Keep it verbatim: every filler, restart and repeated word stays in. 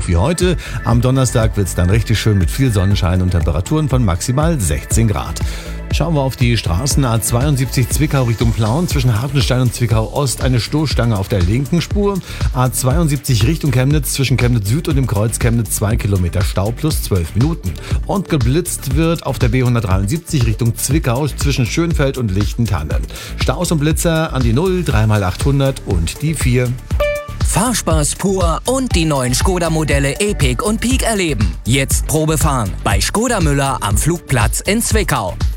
doof wie heute. Am Donnerstag wird es dann richtig schön mit viel Sonnenschein und Temperaturen von maximal sechzehn Grad. Schauen wir auf die Straßen. A zweiundsiebzig Zwickau Richtung Plauen. Zwischen Hartenstein und Zwickau Ost eine Stoßstange auf der linken Spur. A zweiundsiebzig Richtung Chemnitz. Zwischen Chemnitz Süd und dem Kreuz Chemnitz zwei Kilometer Stau plus zwölf Minuten. Und geblitzt wird auf der B hundertdreiundsiebzig Richtung Zwickau zwischen Schönfeld und Lichtentanne. Staus und Blitzer an die null, drei mal achthundert und die vier. Fahrspaß pur und die neuen Skoda-Modelle Epiq und Peak erleben. Jetzt Probefahren bei Skoda Müller am Flugplatz in Zwickau.